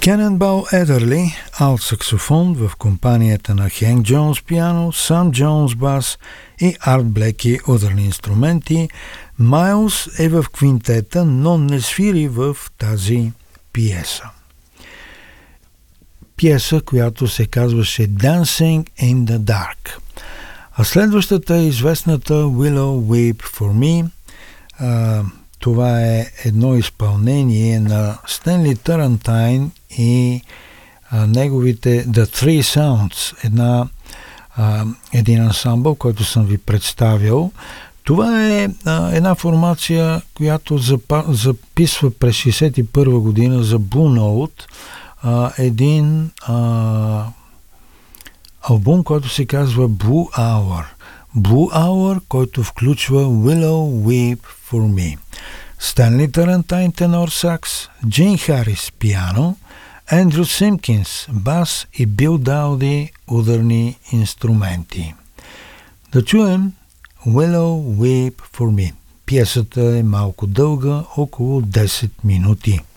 Cannonball Adderley, алт саксофон в компанията на Хенк Джонс пиано, Сам Джонс бас и Арт Блеки ударни инструменти. Майлз е в квинтета, но не свири в тази пиеса. Пиеса, която се казваше Dancing in the Dark. А следващата е известната Willow Weep for Me. Това е едно изпълнение на Стенли Тарантайн и неговите The Three Sounds, един ансамбъл, който съм ви представил. Това е една формация, която записва през 1961 година за Blue Note един албум, който се казва Blue Hour. Blue Hour, който включва Willow Weep for Me. Стенли Тарантайн тенор сакс, Джин Харис пиано, Ендрю Симпкинс бас и Бил Дауди ударни инструменти. Да чуем Willow Weep for Me. Пиесата е малко дълга, около 10 минути.